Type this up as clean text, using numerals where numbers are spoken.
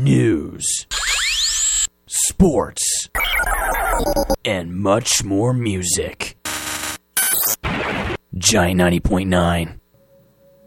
news, sports, and much more music. Giant 90.9.